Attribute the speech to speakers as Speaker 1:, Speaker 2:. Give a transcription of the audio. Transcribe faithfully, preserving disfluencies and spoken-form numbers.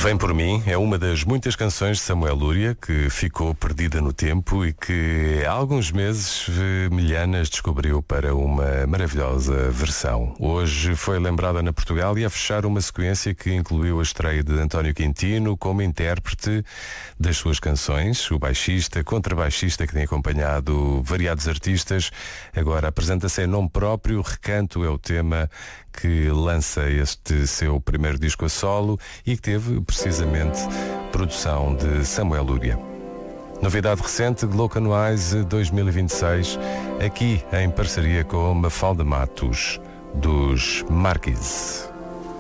Speaker 1: Vem por mim é uma das muitas canções de Samuel Lúria que ficou perdida no tempo e que há alguns meses Milhanas descobriu para uma maravilhosa versão. Hoje foi lembrada na Portugal e a fechar uma sequência que incluiu a estreia de António Quintino como intérprete das suas canções, o baixista, contrabaixista que tem acompanhado variados artistas. Agora apresenta-se em nome próprio, Recanto é o tema que lança este seu primeiro disco a solo e que teve precisamente produção de Samuel Lúria. Novidade recente, Glow and Wise dois mil e vinte e seis, aqui em parceria com Mafalda Matos, dos Marquise.